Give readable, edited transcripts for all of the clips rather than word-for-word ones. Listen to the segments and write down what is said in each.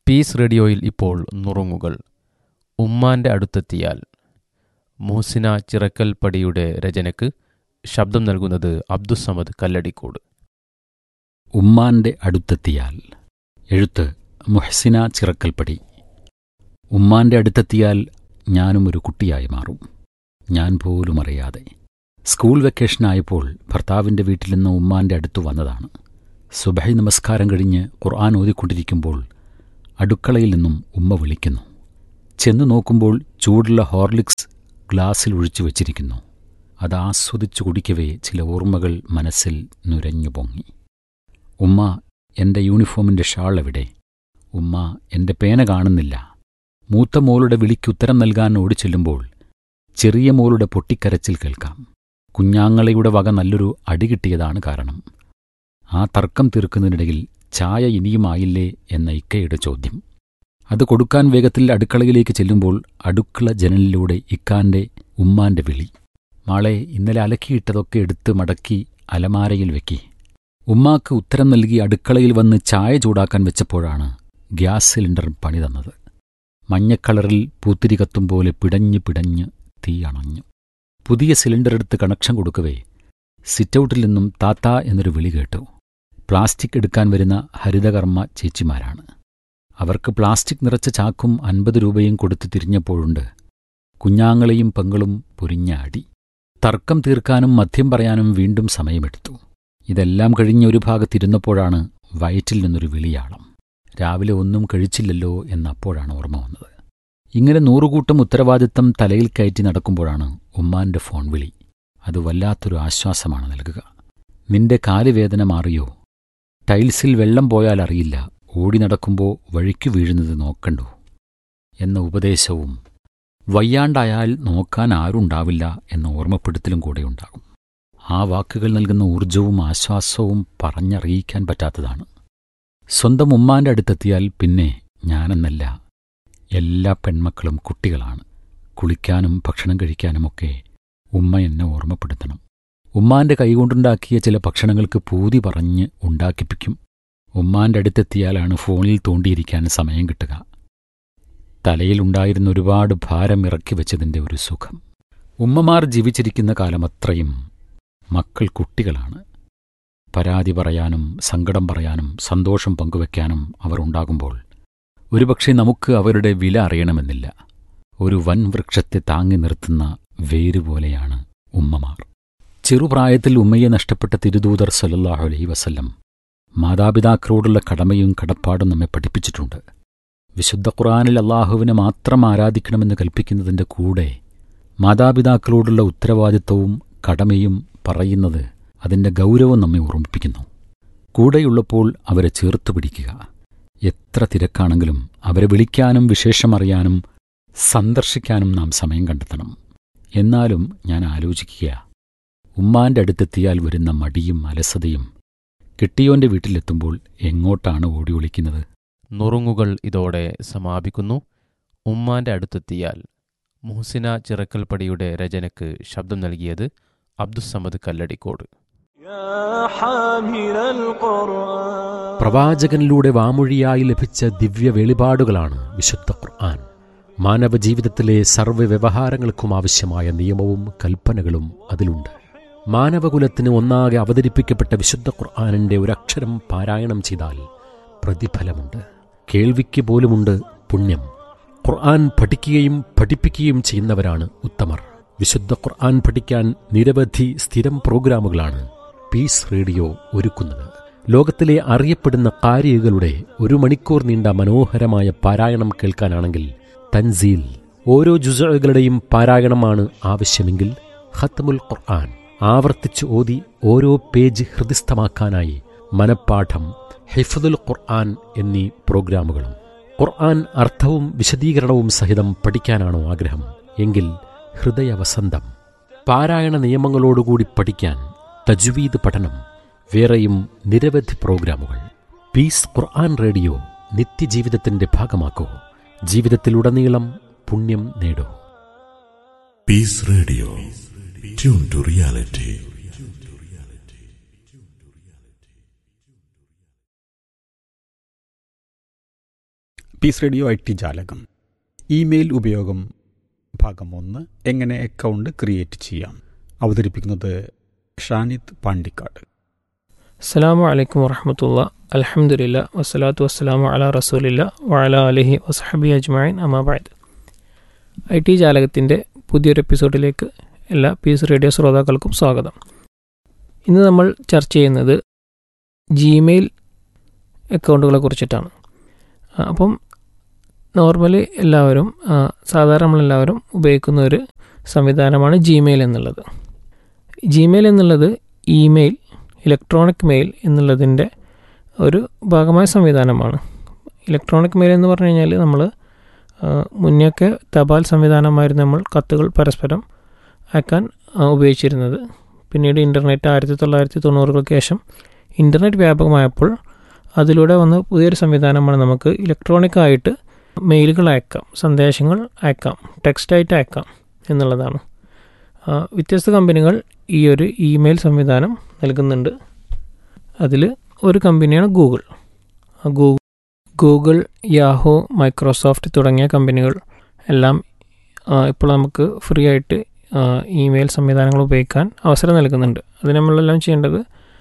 Piece റേഡിയോയിൽ ഇപ്പോൾ നുറുങ്ങുകൾ. ഉമ്മാന്റെ അടുത്തെത്തിയാൽ. മുഹ്സിന ചിറക്കൽ പടിയുടെ രചനയ്ക്ക് ശബ്ദം നൽകുന്നത് അബ്ദുസ്സമദ് കല്ലടിക്കോട്. ഉമ്മാന്റെ അടുത്തെത്തിയാൽ. എഴുത്ത് മുഹ്സിന ചിറക്കൽപ്പടി. ഉമ്മാന്റെ അടുത്തെത്തിയാൽ ഞാനും ഒരു കുട്ടിയായി മാറും, ഞാൻ പോലും അറിയാതെ. സ്കൂൾ വെക്കേഷനായപ്പോൾ ഭർത്താവിൻ്റെ വീട്ടിൽ നിന്ന് ഉമ്മാന്റെ അടുത്തു വന്നതാണ്. സുബഹി നമസ്കാരം കഴിഞ്ഞ് ഖുർആൻ ഓതിക്കൊണ്ടിരിക്കുമ്പോൾ അടുക്കളയിൽ നിന്നും ഉമ്മ വിളിക്കുന്നു. ചെന്നു നോക്കുമ്പോൾ ചൂടുള്ള ഹോർലിക്സ് ഗ്ലാസ്സിൽ ഒഴിച്ചു വച്ചിരിക്കുന്നു. അത് ആസ്വദിച്ചു കുടിക്കവേ ചില ഓർമ്മകൾ മനസ്സിൽ നുരഞ്ഞു പൊങ്ങി. ഉമ്മ, എൻ്റെ യൂണിഫോമിൻ്റെ ഷാൾ എവിടെ? ഉമ്മ, എൻ്റെ പേന കാണുന്നില്ല. മൂത്ത മോളുടെ വിളിക്കുത്തരം നൽകാൻ ഓടിച്ചെല്ലുമ്പോൾ ചെറിയ മോളുടെ പൊട്ടിക്കരച്ചിൽ കേൾക്കാം. കുഞ്ഞാങ്ങളയുടെ വക നല്ലൊരു അടി കിട്ടിയതാണ് കാരണം. ആ തർക്കം തീർക്കുന്നതിനിടയിൽ ചായ ഇനിയുമായില്ലേ എന്ന ഇക്കയുടെ ചോദ്യം. അത് കൊടുക്കാൻ വേഗത്തിൽ അടുക്കളയിലേക്ക് ചെല്ലുമ്പോൾ അടുക്കള ജനലിലൂടെ ഇക്കാൻ്റെ ഉമ്മാന്റെ വിളി. മാളെ, ഇന്നലെ അലക്കിയിട്ടതൊക്കെ എടുത്ത് മടക്കി അലമാരയിൽ വെക്കി. ഉമ്മാക്ക് ഉത്തരം നൽകി അടുക്കളയിൽ വന്ന് ചായ ചൂടാക്കാൻ വെച്ചപ്പോഴാണ് ഗ്യാസ് സിലിണ്ടർ പണി തന്നത്. മഞ്ഞക്കളറിൽ പൂത്തിരി കത്തും പോലെ പിടഞ്ഞ് പിടഞ്ഞ് തീ അണഞ്ഞു. പുതിയ സിലിണ്ടർ എടുത്ത് കണക്ഷൻ കൊടുക്കവേ സിറ്റൗട്ടിൽ നിന്നും താത്ത എന്നൊരു വിളി കേട്ടു. പ്ലാസ്റ്റിക് എടുക്കാൻ വരുന്ന ഹരിതകർമ്മ ചേച്ചിമാരാണ്. അവർക്ക് പ്ലാസ്റ്റിക് നിറച്ച ചാക്കും 50 രൂപയും കൊടുത്ത് തിരിഞ്ഞപ്പോഴുണ്ട് കുഞ്ഞാങ്ങളെയും പെങ്ങളും പൊരിഞ്ഞ അടി. തർക്കം തീർക്കാനും മദ്യം പറയാനും വീണ്ടും സമയമെടുത്തു. ഇതെല്ലാം കഴിഞ്ഞ് ഒരു ഭാഗത്തിരുന്നപ്പോഴാണ് വയറ്റിൽ നിന്നൊരു വിളിയാളം. രാവിലെ ഒന്നും കഴിച്ചില്ലല്ലോ എന്നപ്പോഴാണ് ഓർമ്മ വന്നത്. ഇങ്ങനെ 100 കൂട്ടം ഉത്തരവാദിത്തം തലയിൽ കയറ്റി നടക്കുമ്പോഴാണ് ഉമ്മാന്റെ ഫോൺ വിളി. അത് വല്ലാത്തൊരു ആശ്വാസമാണ് നൽകുക. നിന്റെ കാലുവേദന മാറിയോ? ടൈൽസിൽ വെള്ളം പോയാൽ അറിയില്ല, ഓടി നടക്കുമ്പോൾ വഴിക്കു വീഴുന്നത് നോക്കണ്ടോ എന്ന ഉപദേശവും വയ്യാണ്ടായാൽ നോക്കാൻ ആരുണ്ടാവില്ല എന്ന ഓർമ്മപ്പെടുത്തലും കൂടെ ഉണ്ടാകും. ആ വാക്കുകൾ നൽകുന്ന ഊർജവും ആശ്വാസവും പറഞ്ഞറിയിക്കാൻ പറ്റാത്തതാണ്. സ്വന്തം ഉമ്മാന്റെ അടുത്തെത്തിയാൽ പിന്നെ ഞാനെന്നല്ല, എല്ലാ പെൺമക്കളും കുട്ടികളാണ്. കുളിക്കാനും ഭക്ഷണം കഴിക്കാനുമൊക്കെ ഉമ്മ എന്നെ ഓർമ്മപ്പെടുത്തണം. ഉമ്മാന്റെ കൈകൊണ്ടുണ്ടാക്കിയ ചില ഭക്ഷണങ്ങൾക്ക് പൂതി പറഞ്ഞ് ഉണ്ടാക്കിപ്പിക്കും. ഉമ്മാന്റെ അടുത്തെത്തിയാലാണ് ഫോണിൽ തോണ്ടിയിരിക്കാൻ സമയം കിട്ടുക. തലയിലുണ്ടായിരുന്ന ഒരുപാട് ഭാരം ഇറക്കി വെച്ചതിൻ്റെ ഒരു സുഖം. ഉമ്മമാർ ജീവിച്ചിരിക്കുന്ന കാലമത്രയും മക്കൾ കുട്ടികളാണ്. പരാതി പറയാനും സങ്കടം പറയാനും സന്തോഷം പങ്കുവെക്കാനും അവർ ഉണ്ടാകുമ്പോൾ ഒരുപക്ഷെ നമുക്ക് അവരുടെ വില അറിയണമെന്നില്ല. ഒരു വൻ വൃക്ഷത്തെ താങ്ങി നിർത്തുന്ന വേരുപോലെയാണ് ഉമ്മമാർ. ചെറുപ്രായത്തിൽ ഉമ്മയെ നഷ്ടപ്പെട്ട തിരുദൂതർ സല്ലല്ലാഹു അലൈഹി വസല്ലം മാതാപിതാക്കളോടുള്ള കടമയും കടപ്പാടും നമ്മെ പഠിപ്പിച്ചിട്ടുണ്ട്. വിശുദ്ധ ഖുർആനിൽ അല്ലാഹുവിനെ മാത്രം ആരാധിക്കണമെന്ന് കൽപ്പിക്കുന്നതിൻ്റെ കൂടെ മാതാപിതാക്കളോടുള്ള ഉത്തരവാദിത്വവും കടമയും പറയുന്നത് അതിൻ്റെ ഗൗരവം നമ്മെ ഓർമ്മിപ്പിക്കുന്നു. കൂടെയുള്ളപ്പോൾ അവരെ ചേർത്തു പിടിക്കുക. എത്ര തിരക്കാണെങ്കിലും അവരെ വിളിക്കാനും വിശേഷമറിയാനും സന്ദർശിക്കാനും നാം സമയം കണ്ടെത്തണം. എന്നാലും ഞാൻ ആലോചിക്കുക, ഉമ്മാന്റെ അടുത്തെത്തിയാൽ വരുന്ന മടിയും അലസതയും കെട്ടിയോന്റെ വീട്ടിലെത്തുമ്പോൾ എങ്ങോട്ടാണ് ഓടി ഒളിക്കുന്നത്? നുറുങ്ങുകൾ ഇതോടെ സമാപിക്കുന്നു. ഉമ്മാന്റെ അടുത്തെത്തിയാൽ. മുഹ്സിന ചിറക്കൽ പടിയുടെ രചനയ്ക്ക് ശബ്ദം നൽകിയത് അബ്ദുസ്സമദ് കല്ലടിക്കോട്. പ്രവാചകനിലൂടെ വാമൊഴിയായി ലഭിച്ച ദിവ്യ വെളിപാടുകളാണ് വിശുദ്ധ ഖുർആൻ. മാനവജീവിതത്തിലെ സർവ്വ വ്യവഹാരങ്ങൾക്കും ആവശ്യമായ നിയമവും കൽപ്പനകളും അതിലുണ്ട്. മാനവകുലത്തിന് ഒന്നാകെ അവതരിപ്പിക്കപ്പെട്ട വിശുദ്ധ ഖുർആനിന്റെ ഒരക്ഷരം പാരായണം ചെയ്താൽ പ്രതിഫലമുണ്ട്. കേൾവിക്ക് പോലുമുണ്ട് പുണ്യം. ഖുർആൻ പഠിക്കുകയും പഠിപ്പിക്കുകയും ചെയ്യുന്നവരാണ് ഉത്തമർ. വിശുദ്ധ ഖുർആൻ പഠിക്കാൻ നിരവധി സ്ഥിരം പ്രോഗ്രാമുകളാണ് പീസ് റേഡിയോ ഒരുക്കുന്നത്. ലോകത്തിലെ അറിയപ്പെടുന്ന ഖാരികളുടെ 1 മണിക്കൂർ നീണ്ട മനോഹരമായ പാരായണം കേൾക്കാനാണെങ്കിൽ തൻസീൽ, ഓരോ ജുസുകളുടെയും പാരായണമാണ് ആവശ്യമെങ്കിൽ ഖത്മുൽ ഖുർആൻ, ആവർത്തിച്ച് ഓതി ഓരോ പേജ് ഹൃദിസ്ഥമാക്കാനായി മനപ്പാഠം, ഹിഫ്ദുൽ ഖുർആൻ എന്നീ പ്രോഗ്രാമുകളും. ഖുർആൻ അർത്ഥവും വിശദീകരണവും സഹിതം പഠിക്കാനാണോ ആഗ്രഹം? എങ്കിൽ ഹൃദയവസന്തം, പാരായണ നിയമങ്ങളോടുകൂടി പഠിക്കാൻ തജ്വീദ് പഠനം, വേറെയും നിരവധി പ്രോഗ്രാമുകൾ. പീസ് ഖുർആൻ റേഡിയോ നിത്യജീവിതത്തിന്റെ ഭാഗമാക്കൂ. ജീവിതത്തിലുടനീളം പുണ്യം നേടൂ. Piece radio, tune to reality. Piece radio IT ജാലകം. ഇമെയിൽ ഉപയോഗം ഭാഗം 1. എങ്ങനെ അക്കൗണ്ട് ക്രിയേറ്റ് ചെയ്യാം. അവതരിപ്പിക്കുന്നത് ഷാനിദ് പാണ്ടിക്കാട്. അസ്സലാമു അലൈക്കും വറഹ്മത്തുള്ളാഹി. അൽഹംദുലില്ലാഹ് വസ്സലാത്തു വസ്സലാമു അലാ റസൂലില്ലാഹ് വഅലാ ആലിഹി വസഹ്ബിഹി അജ്മഈൻ. അമ്മാ ബഅദ്. IT ജാലകത്തിൻ്റെ പുതിയൊരു എപ്പിസോഡിലേക്ക് എല്ലാ പീസ് റേഡിയോ ശ്രോതാക്കൾക്കും സ്വാഗതം. ഇന്ന് നമ്മൾ ചർച്ച ചെയ്യുന്നത് ജിമെയിൽ അക്കൗണ്ടുകളെ കുറിച്ചിട്ടാണ്. അപ്പം നോർമലി എല്ലാവരും സാധാരണ നമ്മളെല്ലാവരും ഉപയോഗിക്കുന്ന ഒരു സംവിധാനമാണ് ജിമെയിൽ എന്നുള്ളത്. ജിമെയിൽ എന്നുള്ളത് ഇമെയിൽ, ഇലക്ട്രോണിക് മെയിൽ എന്നുള്ളതിൻ്റെ ഒരു ഭാഗമായ സംവിധാനമാണ്. ഇലക്ട്രോണിക് മെയിൽ എന്ന് പറഞ്ഞു കഴിഞ്ഞാൽ നമ്മൾ മുന്നേയൊക്കെ തപാൽ സംവിധാനമായിരുന്നു നമ്മൾ കത്തുകൾ പരസ്പരം അയക്കാൻ ഉപയോഗിച്ചിരുന്നത്. പിന്നീട് ഇൻ്റർനെറ്റ് 1990-കൾക്ക് ശേഷം ഇൻ്റർനെറ്റ് വ്യാപകമായപ്പോൾ അതിലൂടെ വന്ന പുതിയൊരു സംവിധാനമാണ് നമുക്ക് ഇലക്ട്രോണിക്കായിട്ട് മെയിലുകൾ അയക്കാം, സന്ദേശങ്ങൾ അയക്കാം, ടെക്സ്റ്റായിട്ട് അയക്കാം എന്നുള്ളതാണ്. വ്യത്യസ്ത കമ്പനികൾ ഈ ഒരു ഇമെയിൽ സംവിധാനം നൽകുന്നുണ്ട്. അതിൽ ഒരു കമ്പനിയാണ് ഗൂഗിൾ. ഗൂഗിൾ, യാഹൂ, മൈക്രോസോഫ്റ്റ് തുടങ്ങിയ കമ്പനികൾ എല്ലാം ഇപ്പോൾ നമുക്ക് ഫ്രീ ആയിട്ട് ഇമെയിൽ സംവിധാനങ്ങൾ ഉപയോഗിക്കാൻ അവസരം നൽകുന്നുണ്ട്. അതിന് നമ്മളെല്ലാം ചെയ്യേണ്ടത്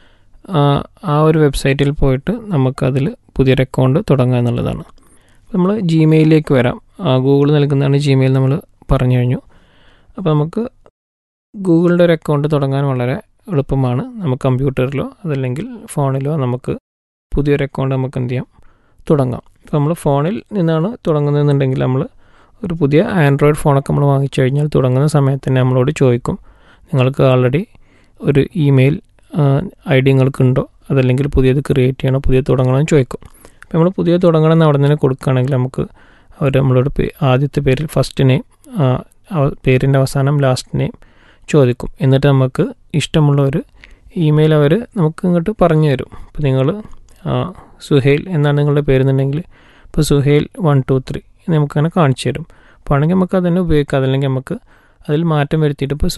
ആ ഒരു വെബ്സൈറ്റിൽ പോയിട്ട് നമുക്കതിൽ പുതിയൊരു അക്കൗണ്ട് തുടങ്ങുക എന്നുള്ളതാണ്. നമ്മൾ ജിമെയിലിലേക്ക് വരാം. ഗൂഗിൾ നൽകുന്നതാണ് ജിമെയിൽ, നമ്മൾ പറഞ്ഞു കഴിഞ്ഞു. അപ്പോൾ നമുക്ക് ഗൂഗിളിൻ്റെ ഒരു അക്കൗണ്ട് തുടങ്ങാൻ വളരെ എളുപ്പമാണ്. നമുക്ക് കമ്പ്യൂട്ടറിലോ അതല്ലെങ്കിൽ ഫോണിലോ നമുക്ക് പുതിയൊരു അക്കൗണ്ട് നമുക്ക് എന്ത് ചെയ്യാം, തുടങ്ങാം. ഇപ്പോൾ നമ്മൾ ഫോണിൽ നിന്നാണ് തുടങ്ങുന്നതെന്നുണ്ടെങ്കിൽ നമ്മൾ ഒരു പുതിയ ആൻഡ്രോയിഡ് ഫോണൊക്കെ നമ്മൾ വാങ്ങിച്ചു കഴിഞ്ഞാൽ തുടങ്ങുന്ന സമയത്ത് തന്നെ നമ്മളോട് ചോദിക്കും, നിങ്ങൾക്ക് ആൾറെഡി ഒരു ഇമെയിൽ ID നിങ്ങൾക്കുണ്ടോ, അതല്ലെങ്കിൽ പുതിയത് ക്രിയേറ്റ് ചെയ്യണോ, പുതിയത് തുടങ്ങണമെന്ന് ചോദിക്കും. അപ്പോൾ നമ്മൾ പുതിയത് തുടങ്ങണമെന്ന് അവിടെ നിന്ന് കൊടുക്കുകയാണെങ്കിൽ നമുക്ക് അവർ നമ്മളോട് ആദ്യത്തെ പേരിൽ ഫസ്റ്റ് നെയിം, പേരിൻ്റെ അവസാനം ലാസ്റ്റ് നെയിം ചോദിക്കും. എന്നിട്ട് നമുക്ക് ഇഷ്ടമുള്ള ഒരു ഇമെയിൽ അവർ നമുക്ക് ഇങ്ങോട്ട് പറഞ്ഞു തരും. ഇപ്പോൾ നിങ്ങൾ സുഹൈൽ എന്നാണ് നിങ്ങളുടെ പേരെന്നുണ്ടെങ്കിൽ ഇപ്പോൾ സുഹൈൽ 123 നമുക്കങ്ങനെ കാണിച്ചു തരും. അപ്പോൾ ആണെങ്കിൽ നമുക്ക് അതിനെ ഉപയോഗിക്കാം. അതല്ലെങ്കിൽ നമുക്ക് അതിൽ മാറ്റം വരുത്തിയിട്ട് ഇപ്പോൾ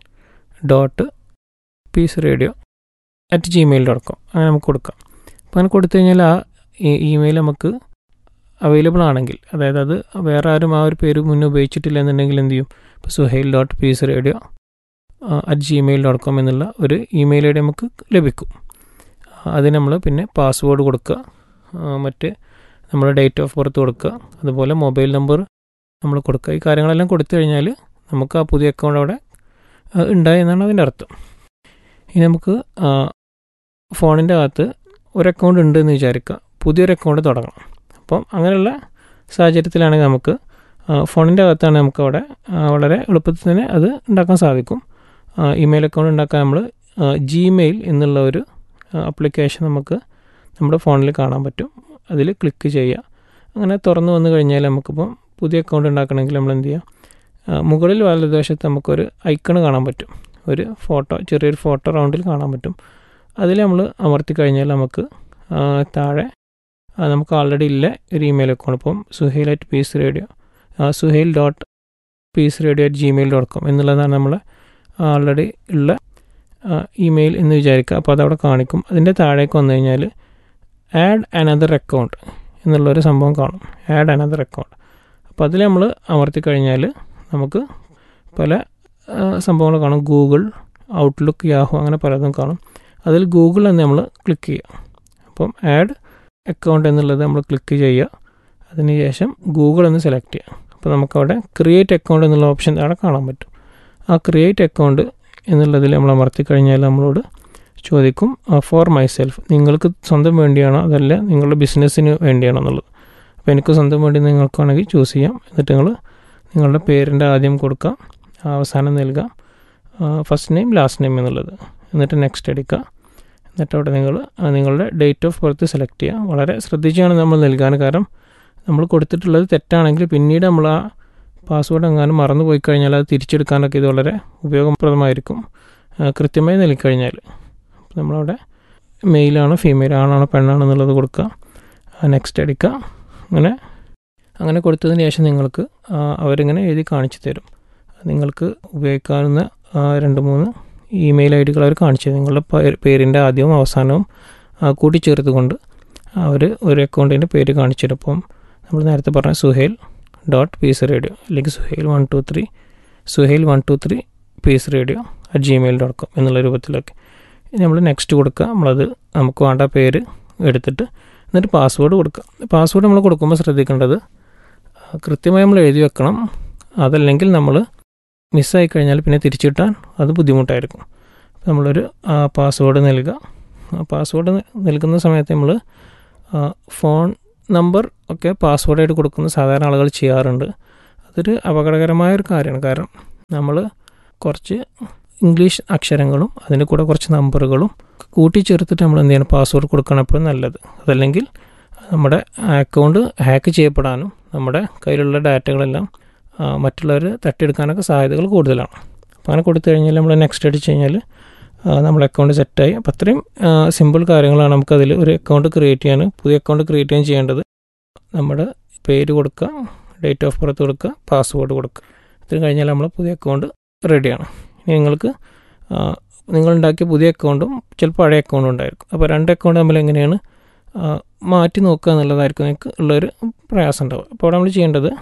suhail.peaceradio@gmail.com അങ്ങനെ നമുക്ക് കൊടുക്കാം. അപ്പോൾ അങ്ങനെ കൊടുത്തു കഴിഞ്ഞാൽ ആ ഇമെയിൽ നമുക്ക് അവൈലബിൾ ആണെങ്കിൽ, അതായത് അത് വേറെ ആരും ആ ഒരു പേര് മുന്നേ ഉപയോഗിച്ചിട്ടില്ല എന്നുണ്ടെങ്കിൽ എന്ത് ചെയ്യും, ഇപ്പോൾ suhail.peaceradio@gmail.com എന്നുള്ള ഒരു ഇമെയിൽ ID നമുക്ക് ലഭിക്കും. അതിന് നമ്മൾ പിന്നെ പാസ്വേഡ് കൊടുക്കുക, മറ്റ് നമ്മുടെ ഡേറ്റ് ഓഫ് ബർത്ത് കൊടുക്കുക, അതുപോലെ മൊബൈൽ നമ്പർ നമ്മൾ കൊടുക്കുക. ഈ കാര്യങ്ങളെല്ലാം കൊടുത്തു കഴിഞ്ഞാൽ നമുക്ക് ആ പുതിയ അക്കൗണ്ട് അവിടെ ഉണ്ടായി എന്നാണ് അതിൻ്റെ അർത്ഥം. ഇനി നമുക്ക് ഫോണിൻ്റെ അകത്ത് ഒരു അക്കൗണ്ട് ഉണ്ടെന്ന് വിചാരിക്കുക, പുതിയൊരു അക്കൗണ്ട് തുടങ്ങണം. അപ്പം അങ്ങനെയുള്ള സാഹചര്യത്തിലാണെങ്കിൽ നമുക്ക് ഫോണിൻ്റെ അകത്താണ് നമുക്ക് അവിടെ വളരെ എളുപ്പത്തിൽ തന്നെ അത് ഉണ്ടാക്കാൻ സാധിക്കും. ഇമെയിൽ അക്കൗണ്ട് ഉണ്ടാക്കാൻ നമ്മൾ ജിമെയിൽ എന്നുള്ള ഒരു ആപ്ലിക്കേഷൻ നമുക്ക് നമ്മുടെ ഫോണിൽ കാണാൻ പറ്റും. അതിൽ ക്ലിക്ക് ചെയ്യുക. അങ്ങനെ തുറന്നു വന്നു കഴിഞ്ഞാൽ നമുക്കിപ്പം പുതിയ അക്കൗണ്ട് ഉണ്ടാക്കണമെങ്കിൽ നമ്മൾ എന്ത് ചെയ്യുക, മുകളിൽ വലതുവശത്ത് നമുക്കൊരു ഐക്കൺ കാണാൻ പറ്റും, ഒരു ഫോട്ടോ, ചെറിയൊരു ഫോട്ടോ റൗണ്ടിൽ കാണാൻ പറ്റും. അതിൽ നമ്മൾ അമർത്തി കഴിഞ്ഞാൽ നമുക്ക് താഴെ നമുക്ക് ആൾറെഡി ഇല്ല ഒരു ഇമെയിൽ അക്കൗണ്ട്, ഇപ്പം suhail.peaceradio@gmail.com എന്നുള്ളതാണ് നമ്മൾ ആൾറെഡി ഉള്ള ഇമെയിൽ എന്ന് വിചാരിക്കുക. അപ്പോൾ അതവിടെ കാണിക്കും. അതിൻ്റെ താഴേക്ക് വന്നു കഴിഞ്ഞാൽ ആഡ് അനദർ അക്കൗണ്ട് എന്നുള്ളൊരു സംഭവം കാണും, ആഡ് അനദർ അക്കൗണ്ട്. അപ്പോൾ അതിൽ നമ്മൾ അമർത്തി കഴിഞ്ഞാൽ നമുക്ക് പല സംഭവങ്ങൾ കാണും. ഗൂഗിൾ, ഔട്ട്ലുക്ക്, യാഹൂ അങ്ങനെ പലതും കാണും. അതിൽ ഗൂഗിൾ എന്ന് നമ്മൾ ക്ലിക്ക് ചെയ്യുക. അപ്പം ആഡ് അക്കൗണ്ട് എന്നുള്ളത് നമ്മൾ ക്ലിക്ക് ചെയ്യുക. അതിനുശേഷം ഗൂഗിൾ എന്ന് സെലക്ട് ചെയ്യുക. അപ്പോൾ നമുക്കവിടെ ക്രിയേറ്റ് അക്കൗണ്ട് എന്നുള്ള ഓപ്ഷൻ അവിടെ കാണാൻ പറ്റും. ആ ക്രിയേറ്റ് അക്കൗണ്ട് എന്നുള്ളതിൽ നമ്മൾ അമർത്തി കഴിഞ്ഞാൽ നമ്മളോട് ചോദിക്കും ഫോർ മൈസെൽഫ്, നിങ്ങൾക്ക് സ്വന്തം വേണ്ടിയാണോ അതല്ല നിങ്ങളുടെ ബിസിനസ്സിന് വേണ്ടിയാണോ എന്നുള്ളത്. അപ്പോൾ എനിക്ക് സ്വന്തം വേണ്ടി നിങ്ങൾക്കാണെങ്കിൽ ചൂസ് ചെയ്യാം. എന്നിട്ട് നിങ്ങളുടെ പേരിൻ്റെ ആദ്യം കൊടുക്കാം, അവസാനം നൽകാം, ഫസ്റ്റ് നെയിം ലാസ്റ്റ് നെയിം എന്നുള്ളത്. എന്നിട്ട് നെക്സ്റ്റ് അടിക്കുക. എന്നിട്ട് അവിടെ നിങ്ങളുടെ ഡേറ്റ് ഓഫ് ബർത്ത് സെലക്ട് ചെയ്യുക. വളരെ ശ്രദ്ധിച്ചാണ് നമ്മൾ നൽകാൻ. കാരണം നമ്മൾ കൊടുത്തിട്ടുള്ളത് തെറ്റാണെങ്കിൽ പിന്നീട് നമ്മൾ ആ പാസ്വേഡ് എങ്ങാനും മറന്നു പോയി കഴിഞ്ഞാൽ അത് തിരിച്ചെടുക്കാനൊക്കെ ഇത് വളരെ ഉപയോഗപ്രദമായിരിക്കും, കൃത്യമായി നൽകിക്കഴിഞ്ഞാൽ. നമ്മളവിടെ മെയിലാണോ ഫീമെയിൽ ആണാണോ പെണ്ണാണെന്നുള്ളത് കൊടുക്കുക, നെക്സ്റ്റ് അടിക്കുക. അങ്ങനെ കൊടുത്തതിന് ശേഷം നിങ്ങൾക്ക് അവരിങ്ങനെ എഴുതി കാണിച്ചു തരും. നിങ്ങൾക്ക് ഉപയോഗിക്കാവുന്ന 2-3 ഇമെയിൽ ID കൾ അവർ കാണിച്ചു തരും. നിങ്ങളുടെ പേരിൻ്റെ ആദ്യവും അവസാനവും കൂട്ടിച്ചേർത്ത് കൊണ്ട് അവർ ഒരു അക്കൗണ്ടിൻ്റെ പേര് കാണിച്ചു തരും. അപ്പം നമ്മൾ നേരത്തെ പറഞ്ഞ suhail.peaceradio അല്ലെങ്കിൽ suhail123 എന്നുള്ള രൂപത്തിലൊക്കെ നമ്മൾ നെക്സ്റ്റ് കൊടുക്കുക. നമ്മളത് നമുക്ക് വേണ്ട പേര് എടുത്തിട്ട് എന്നിട്ട് പാസ്വേഡ് കൊടുക്കുക. പാസ്വേഡ് നമ്മൾ കൊടുക്കുമ്പോൾ ശ്രദ്ധിക്കേണ്ടത് കൃത്യമായി നമ്മൾ എഴുതി വെക്കണം. അതല്ലെങ്കിൽ നമ്മൾ മിസ്സായി കഴിഞ്ഞാൽ പിന്നെ തിരിച്ചിട്ടാൻ അത് ബുദ്ധിമുട്ടായിരിക്കും. നമ്മളൊരു പാസ്വേഡ് നൽകുക. പാസ്വേഡ് നൽകുന്ന സമയത്ത് നമ്മൾ ഫോൺ നമ്പർ ഒക്കെ പാസ്വേഡായിട്ട് കൊടുക്കുന്ന സാധാരണ ആളുകൾ ചെയ്യാറുണ്ട്. അതൊരു അപകടകരമായൊരു കാര്യമാണ്. കാരണം നമ്മൾ കുറച്ച് ഇംഗ്ലീഷ് അക്ഷരങ്ങളും അതിൻ്റെ കൂടെ കുറച്ച് നമ്പറുകളും കൂട്ടിച്ചേർത്തിട്ട് നമ്മൾ എന്ത് ചെയ്യണം, പാസ്വേഡ് കൊടുക്കണം എപ്പോഴും നല്ലത്. അതല്ലെങ്കിൽ നമ്മുടെ അക്കൗണ്ട് ഹാക്ക് ചെയ്യപ്പെടാനും നമ്മുടെ കയ്യിലുള്ള ഡാറ്റകളെല്ലാം മറ്റുള്ളവർ തട്ടിയെടുക്കാനൊക്കെ സാധ്യതകൾ കൂടുതലാണ്. അപ്പോൾ അങ്ങനെ കൊടുത്തു കഴിഞ്ഞാൽ നമ്മൾ നെക്സ്റ്റ് അടിച്ച് കഴിഞ്ഞാൽ നമ്മുടെ അക്കൗണ്ട് സെറ്റായി. അപ്പോൾ അത്രയും സിമ്പിൾ കാര്യങ്ങളാണ് നമുക്കതിൽ ഒരു അക്കൗണ്ട് ക്രിയേറ്റ് ചെയ്യാൻ, പുതിയ അക്കൗണ്ട് ക്രിയേറ്റ് ചെയ്യാൻ ചെയ്യേണ്ടത്. നമ്മുടെ പേര് കൊടുക്കുക, ഡേറ്റ് ഓഫ് ബർത്ത് കൊടുക്കുക, പാസ്വേഡ് കൊടുക്കുക. ഇത്രയും കഴിഞ്ഞാൽ നമ്മൾ പുതിയ അക്കൗണ്ട് റെഡിയാണ്. ഇനി നിങ്ങൾക്ക് നിങ്ങളുണ്ടാക്കിയ പുതിയ അക്കൗണ്ടും ചിലപ്പോൾ പഴയ അക്കൗണ്ടും ഉണ്ടായിരിക്കും. അപ്പോൾ രണ്ട് അക്കൗണ്ട് നമ്മൾ എങ്ങനെയാണ് മാറ്റി നോക്കുക എന്നുള്ളതായിരിക്കും നിങ്ങൾക്ക് ഉള്ളൊരു പ്രയാസം ഉണ്ടാവുക. അപ്പോൾ അവിടെ നമ്മൾ ചെയ്യേണ്ടത്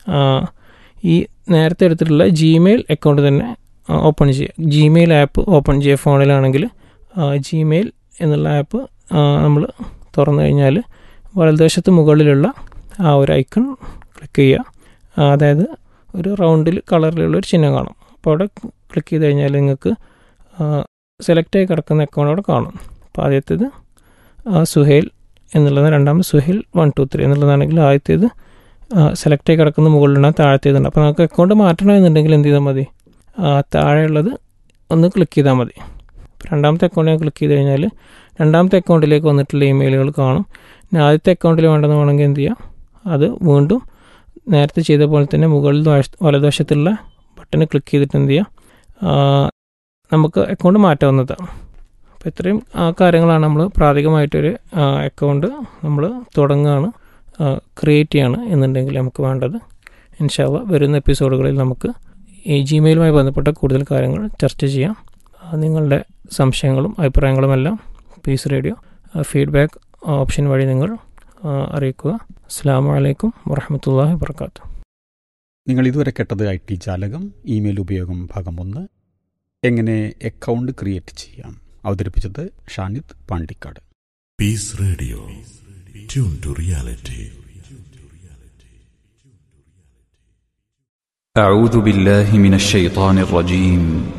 ഈ നേരത്തെ എടുത്തിട്ടുള്ള ജിമെയിൽ അക്കൗണ്ട് തന്നെ ഓപ്പൺ ചെയ്യുക. ജിമെയിൽ ആപ്പ് ഓപ്പൺ ചെയ്യുക. ഫോണിലാണെങ്കിൽ ജിമെയിൽ എന്നുള്ള ആപ്പ് നമ്മൾ തുറന്നു കഴിഞ്ഞാൽ വലതുവശത്ത് മുകളിലുള്ള ആ ഒരു ഐക്കൺ ക്ലിക്ക് ചെയ്യുക. അതായത് ഒരു റൗണ്ടിൽ കളറിലുള്ളൊരു ചിഹ്നം കാണും. അപ്പോൾ അവിടെ ക്ലിക്ക് ചെയ്ത് കഴിഞ്ഞാൽ നിങ്ങൾക്ക് സെലക്റ്റായി കിടക്കുന്ന അക്കൗണ്ട് അവിടെ കാണും. അപ്പോൾ ആദ്യത്തേത് സുഹേൽ എന്നുള്ളത്, രണ്ടാമത് suhail123 എന്നുള്ളതാണെങ്കിൽ ആദ്യത്തേത് സെലക്റ്റായി കിടക്കുന്ന മുകളിലുണ്ടാകും, താഴത്തേതുണ്ട്. അപ്പോൾ നമുക്ക് അക്കൗണ്ട് മാറ്റണമെന്നുണ്ടെങ്കിൽ എന്ത് ചെയ്താൽ മതി, താഴെയുള്ളത് ഒന്ന് ക്ലിക്ക് ചെയ്താൽ മതി. രണ്ടാമത്തെ അക്കൗണ്ട് ക്ലിക്ക് ചെയ്ത് കഴിഞ്ഞാൽ രണ്ടാമത്തെ അക്കൗണ്ടിലേക്ക് വന്നിട്ടുള്ള ഇമെയിലുകൾ കാണും. പിന്നെ ആദ്യത്തെ അക്കൗണ്ടിൽ വേണ്ടെന്ന് വേണമെങ്കിൽ എന്ത് ചെയ്യാം, അത് വീണ്ടും നേരത്തെ ചെയ്ത പോലെ തന്നെ മുകളിൽ വലതുവശത്തുള്ള ബട്ടൺ ക്ലിക്ക് ചെയ്തിട്ട് എന്ത് ചെയ്യാം, നമുക്ക് അക്കൗണ്ട് മാറ്റാവുന്നതാണ്. അപ്പോൾ ഇത്രയും കാര്യങ്ങളാണ് നമ്മൾ പ്രാഥമികമായിട്ടൊരു അക്കൗണ്ട് നമ്മൾ തുടങ്ങുകയാണ്, ക്രിയേറ്റ് ചെയ്യാണ് എന്നുണ്ടെങ്കിൽ നമുക്ക് വേണ്ടത്. ഇൻഷാ അല്ലാഹ് വരുന്ന എപ്പിസോഡുകളിൽ നമുക്ക് ഈ ജിമെയിലുമായി ബന്ധപ്പെട്ട കൂടുതൽ കാര്യങ്ങൾ ചർച്ച ചെയ്യാം. നിങ്ങളുടെ സംശയങ്ങളും അഭിപ്രായങ്ങളുമെല്ലാം പീസ് റേഡിയോ ഫീഡ്ബാക്ക് ഓപ്ഷൻ വഴി നിങ്ങൾ അറിയിക്കുക. അസ്സലാമു അലൈക്കും വറഹ്മത്തുള്ളാഹി വബറകാതുഹു. നിങ്ങൾ ഇതുവരെ കേട്ടത് IT ജാലകം ഇമെയിൽ ഉപയോഗം ഭാഗം 1, എങ്ങനെ അക്കൗണ്ട് ക്രിയേറ്റ് ചെയ്യാം. അവതരിപ്പിച്ചത് Shanid Pandikkad. Piece radio tune to reality. أعوذ بالله من الشيطان الرجيم